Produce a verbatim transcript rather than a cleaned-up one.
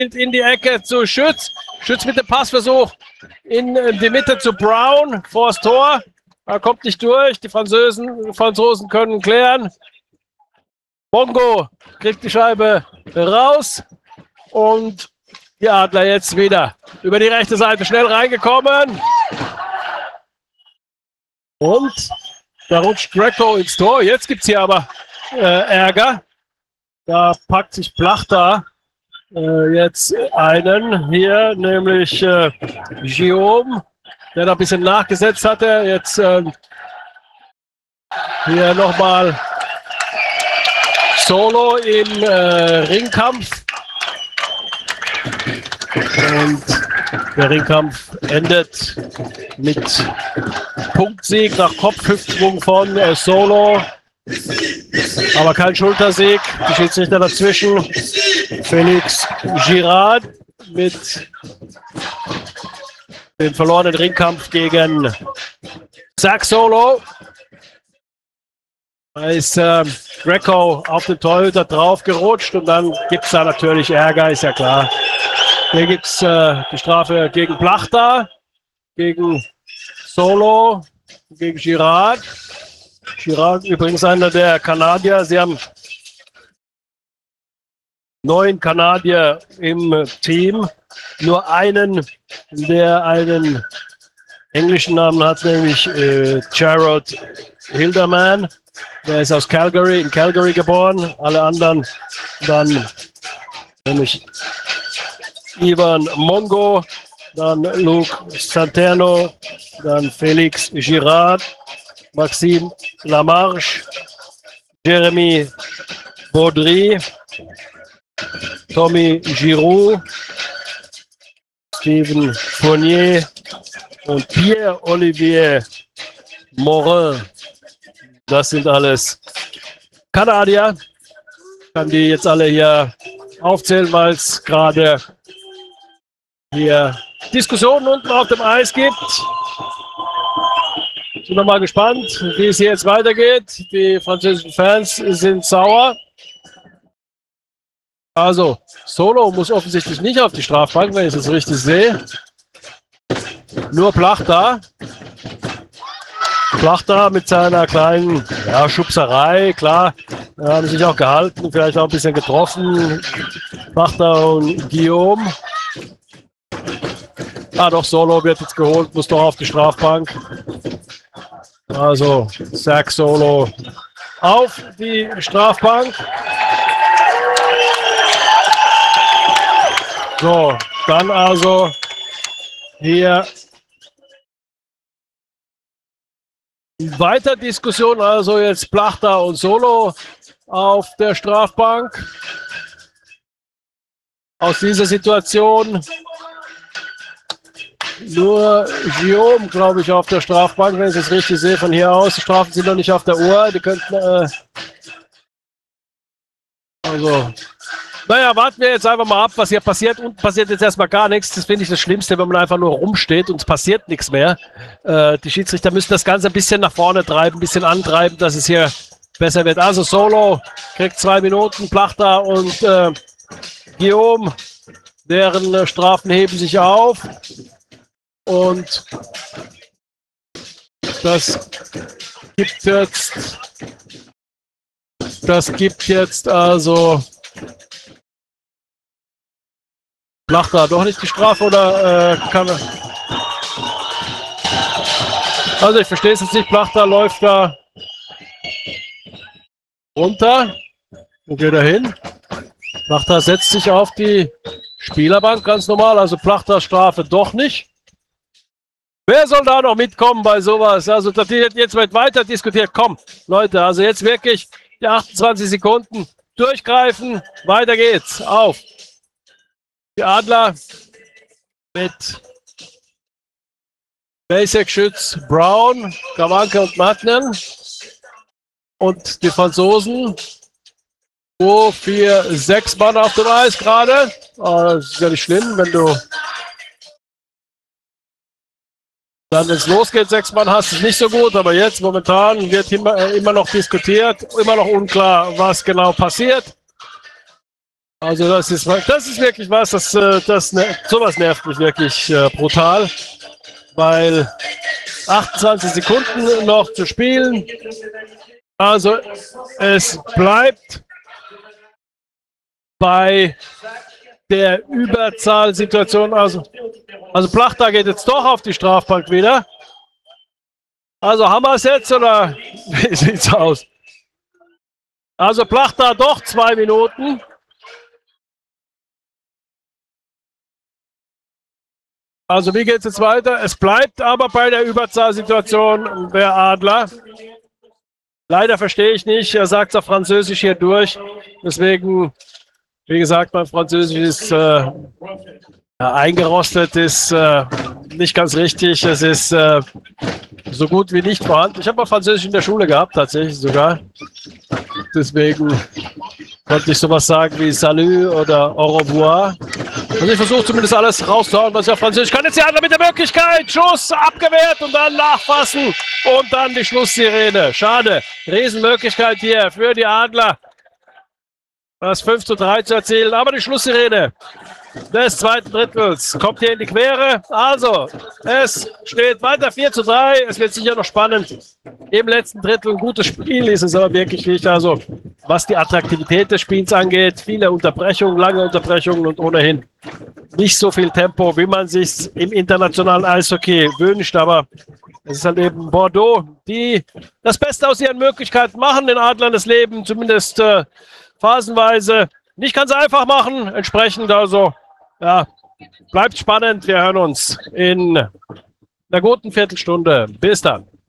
in die Ecke zu Schütz. Schütz mit dem Passversuch in die Mitte zu Brown vor das Tor. Er kommt nicht durch. Die Franzosen, Franzosen können klären. Mongo kriegt die Scheibe raus und die Adler jetzt wieder über die rechte Seite schnell reingekommen. Und da rutscht Greco ins Tor. Jetzt gibt es hier aber äh, Ärger. Da packt sich Plachta äh, jetzt einen hier, nämlich äh, Guillaume, der da ein bisschen nachgesetzt hatte. Jetzt äh, hier nochmal Solo im äh, Ringkampf. Und der Ringkampf endet mit Punktsieg nach Kopfhüftschwung von äh, Solo. Aber kein Schultersieg. Die Schiedsrichter dazwischen. Felix Girard mit dem verlorenen Ringkampf gegen Zach Solo. Da ist äh, Greco auf den Torhüter drauf gerutscht und dann gibt es da natürlich Ärger, ist ja klar. Hier gibt es äh, die Strafe gegen Plachta, gegen Solo, gegen Girard. Girard übrigens einer der Kanadier. Sie haben neun Kanadier im Team. Nur einen, der einen englischen Namen hat, nämlich äh, Jarrod Hilderman. Der ist aus Calgary, in Calgary geboren. Alle anderen dann nämlich Ivan Mongo, dann Luc Santerno, dann Felix Girard, Maxime Lamarche, Jeremy Baudry, Tommy Giroux, Steven Fournier und Pierre-Olivier Morin. Das sind alles Kanadier. Ich kann die jetzt alle hier aufzählen, weil es gerade hier Diskussionen unten auf dem Eis gibt. Ich bin nochmal gespannt, wie es hier jetzt weitergeht. Die französischen Fans sind sauer. Also, Solo muss offensichtlich nicht auf die Strafbank, wenn ich es richtig sehe. Nur Plachta. Plachta mit seiner kleinen ja, Schubserei, klar. Da haben sich auch gehalten, vielleicht auch ein bisschen getroffen. Plachta und Guillaume. Ah, doch, Solo wird jetzt geholt, muss doch auf die Strafbank. Also, Zach Solo auf die Strafbank. So, dann also hier weiter Diskussion, also jetzt Plachta und Solo auf der Strafbank. Aus dieser Situation nur Guillaume, glaube ich, auf der Strafbank, wenn ich es richtig sehe, von hier aus. Die Strafen sind noch nicht auf der Uhr. Die könnten, äh also, naja, warten wir jetzt einfach mal ab, was hier passiert. Und passiert jetzt erstmal gar nichts. Das finde ich das Schlimmste, wenn man einfach nur rumsteht und es passiert nichts mehr. Äh, die Schiedsrichter müssen das Ganze ein bisschen nach vorne treiben, ein bisschen antreiben, dass es hier besser wird. Also Solo kriegt zwei Minuten, Plachta und äh, Guillaume, deren äh, Strafen heben sich auf. Und das gibt jetzt, das gibt jetzt also Plachta doch nicht die Strafe oder äh, kann er? Also ich verstehe es jetzt nicht. Plachta läuft da runter und geht da hin. Plachta setzt sich auf die Spielerbank ganz normal. Also Plachta Strafe doch nicht. Wer soll da noch mitkommen bei sowas? Also das jetzt wird weiter diskutiert. Komm, Leute, also jetzt wirklich die achtundzwanzig Sekunden durchgreifen. Weiter geht's. Auf. Die Adler mit Basic, Schütz, Brown, Gawanke und Matnen. Und die Franzosen. zwei, vier, sechs Mann auf dem Eis gerade. Oh, das ist ja nicht schlimm, wenn du dann, wenn es losgeht, sechs Mann hast, ist nicht so gut, aber jetzt momentan wird immer, immer noch diskutiert, immer noch unklar, was genau passiert. Also das ist, das ist wirklich was, das, äh, das, ne, sowas nervt mich wirklich äh, brutal, weil achtundzwanzig Sekunden noch zu spielen. Also es bleibt bei der Überzahlsituation. Also, also Plachta geht jetzt doch auf die Strafbank wieder. Also haben wir es jetzt oder wie sieht's aus? Also Plachta doch zwei Minuten. Also wie geht es jetzt weiter? Es bleibt aber bei der Überzahlsituation der Adler. Leider verstehe ich nicht. Er sagt es auf Französisch hier durch. Deswegen, wie gesagt, mein Französisch ist äh, eingerostet, ist äh, nicht ganz richtig. Es ist äh, so gut wie nicht vorhanden. Ich habe mal Französisch in der Schule gehabt, tatsächlich sogar. Deswegen konnte ich sowas sagen wie Salut oder Au revoir. Also ich versuche zumindest alles rauszuhauen, was ich auf Französisch kann. Jetzt die Adler mit der Möglichkeit. Schuss abgewehrt und dann nachfassen. Und dann die Schlusssirene. Schade. Riesenmöglichkeit hier für die Adler, das fünf zu drei zu erzielen. Aber die Schlusssirene des zweiten Drittels kommt hier in die Quere. Also, es steht weiter vier zu drei. Es wird sicher noch spannend. Im letzten Drittel ein gutes Spiel ist es aber wirklich nicht. Also, was die Attraktivität des Spiels angeht, viele Unterbrechungen, lange Unterbrechungen und ohnehin nicht so viel Tempo, wie man sich im internationalen Eishockey wünscht. Aber es ist halt eben Bordeaux, die das Beste aus ihren Möglichkeiten machen, den Adlern das Leben zumindest äh, phasenweise nicht ganz einfach machen. Entsprechend also, ja, bleibt spannend. Wir hören uns in einer guten Viertelstunde. Bis dann.